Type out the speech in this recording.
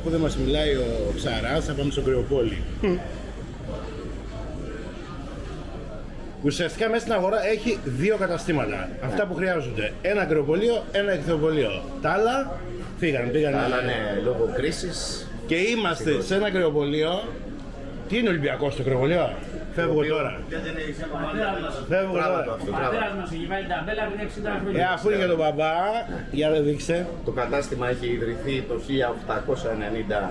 αφού δεν μας μιλάει ο Ψαράς, θα πάμε στο Κρεοπόλι. Ουσιαστικά μέσα στην αγορά έχει δύο καταστήματα. Αυτά που χρειάζονται. Ένα κρεοπολείο, ένα εκθεοπολείο. Τα άλλα πήγαν. Τα άλλα ναι, λόγω κρίσης. Και είμαστε σε ένα κρεοπολείο. Τι είναι Ολυμπιακός το κρεοπολείο? Φεύγω τώρα. Φεύγω τώρα. Ο πατέρας μας έχει βάλει ταμπέλα πριν 60 χρόνια. Αφού είναι για τον μπαμπά, για να δείξτε. Το κατάστημα έχει ιδρυθεί το